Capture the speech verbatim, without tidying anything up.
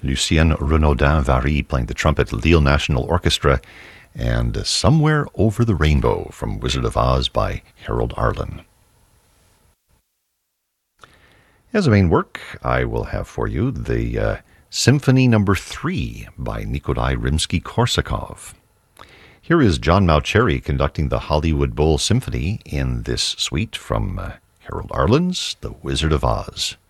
Lucien Renaudin-Vary playing the trumpet, Lille National Orchestra, and Somewhere Over the Rainbow from Wizard of Oz by Harold Arlen. As a main work, I will have for you the uh, Symphony Number Three by Nikolai Rimsky-Korsakov. Here is John Mauceri conducting the Hollywood Bowl Symphony in this suite from uh, Harold Arlen's The Wizard of Oz.